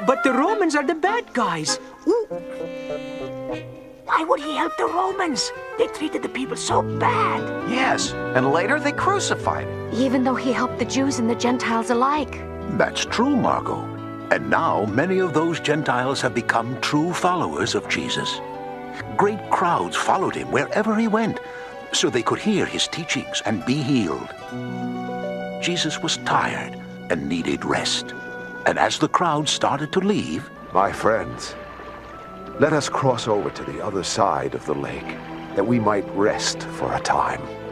But the Romans are the bad guys. Ooh. Why would he help the Romans? They treated the people so bad. Yes, and later they crucified him. Even though he helped the Jews and the Gentiles alike. That's true, Margot. And now many of those Gentiles have become true followers of Jesus. Great crowds followed him wherever he went, so they could hear his teachings and be healed. Jesus was tired and needed rest. And as the crowd started to leave... My friends, let us cross over to the other side of the lake, that we might rest for a time.